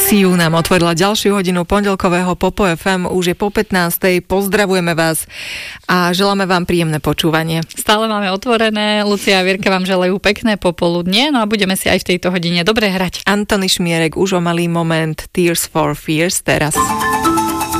Siu nám otvorila ďalšiu hodinu pondelkového Popo FM, už je po 15. Pozdravujeme vás a želáme vám príjemné počúvanie. Stále máme otvorené, Lucia a Vierka vám želajú pekné popoludnie, no a budeme si aj v tejto hodine dobre hrať. Antony Šmierek už o malý moment, Tears for Fears teraz.